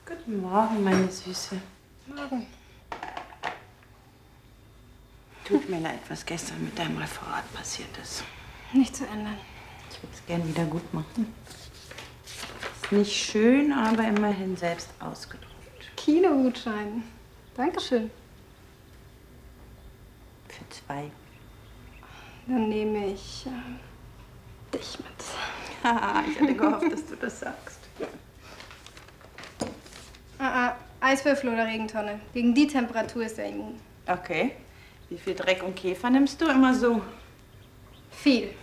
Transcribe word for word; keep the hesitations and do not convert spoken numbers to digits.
Guten Morgen, meine Süße. Morgen. Tut mir leid, was gestern mit deinem Referat passiert ist. Nicht zu ändern. Ich würde es gern wieder gut machen. Ist nicht schön, aber immerhin selbst ausgedrückt. Kinogutschein. Dankeschön. Für zwei. Dann nehme ich äh, dich mit. Haha, ich hatte gehofft, dass du das sagst. Ah, ah, Eiswürfel oder Regentonne. Gegen die Temperatur ist er immun. Okay. Wie viel Dreck und Käfer nimmst du immer so? Viel.